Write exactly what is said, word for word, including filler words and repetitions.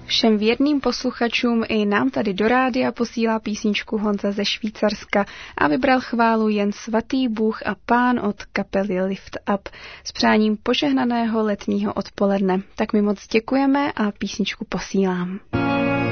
Všem věrným posluchačům i nám tady do rádia posílá písničku Honza ze Švýcarska a vybral chválu jen svatý Bůh a Pán od kapely Lift Up s přáním požehnaného letního odpoledne. Tak mi moc děkujeme a písničku posílám.